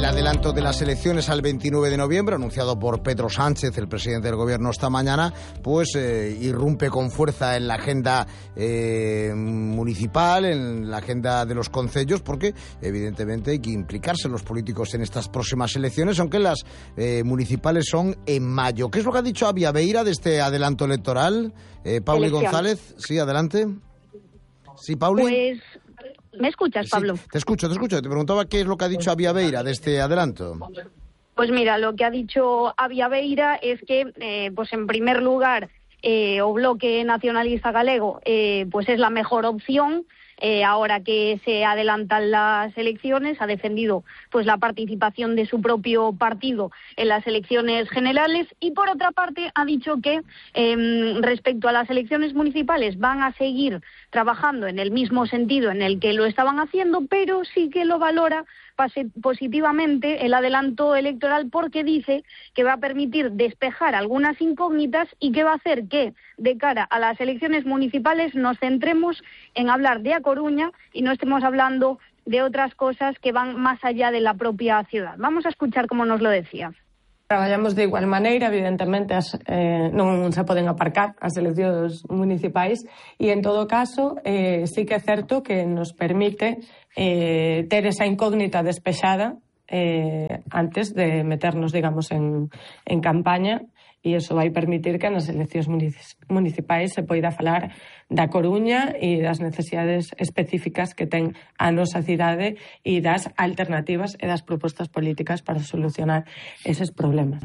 adelanto de las elecciones al 29 de noviembre, anunciado por Pedro Sánchez, el presidente del gobierno, esta mañana, pues irrumpe con fuerza en la agenda municipal, en la agenda de los concellos, porque evidentemente hay que implicarse los políticos en estas próximas elecciones, aunque las municipales son en mayo. ¿Qué es lo que ha dicho Abia Beira de este adelanto electoral? Pauli González, sí, adelante. Sí, Pauli. Pues, ¿me escuchas, Pablo? Sí, te escucho. Te preguntaba qué es lo que ha dicho Abia Beira de este adelanto. Pues mira, lo que ha dicho Abia Beira es que, pues en primer lugar, o Bloque Nacionalista Galego, pues es la mejor opción. Ahora que se adelantan las elecciones, ha defendido pues la participación de su propio partido en las elecciones generales y por otra parte ha dicho que respecto a las elecciones municipales van a seguir trabajando en el mismo sentido en el que lo estaban haciendo, pero sí que lo valora positivamente el adelanto electoral porque dice que va a permitir despejar algunas incógnitas y que va a hacer que de cara a las elecciones municipales nos centremos en hablar de A Coruña y no estemos hablando de otras cosas que van más allá de la propia ciudad. Vamos a escuchar cómo nos lo decía. Traballamos de igual maneira, evidentemente non se poden aparcar as eleccións municipais e en todo caso sí que é certo que nos permite ter esa incógnita despexada antes de meternos, digamos, en campaña e iso vai permitir que nas eleccións municipais se poida falar da Coruña e das necesidades específicas que ten a nosa cidade e das alternativas e das propostas políticas para solucionar eses problemas.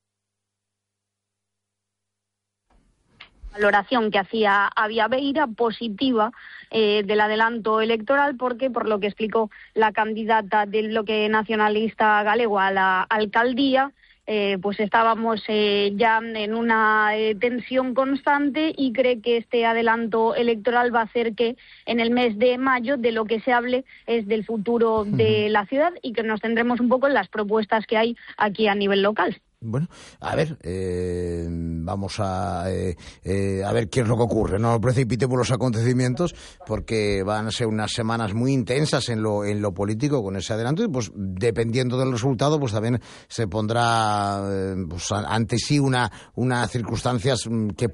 Valoración que hacía Abia Beira positiva del adelanto electoral porque, por lo que explicó la candidata del Bloque Nacionalista Galego a la alcaldía, pues estábamos ya en una tensión constante y cree que este adelanto electoral va a hacer que en el mes de mayo de lo que se hable es del futuro de la ciudad y que nos tendremos un poco en las propuestas que hay aquí a nivel local. Bueno, a ver, vamos a ver qué es lo que ocurre. No precipitemos los acontecimientos porque van a ser unas semanas muy intensas en lo político con ese adelanto y pues dependiendo del resultado pues también se pondrá pues ante sí unas circunstancias que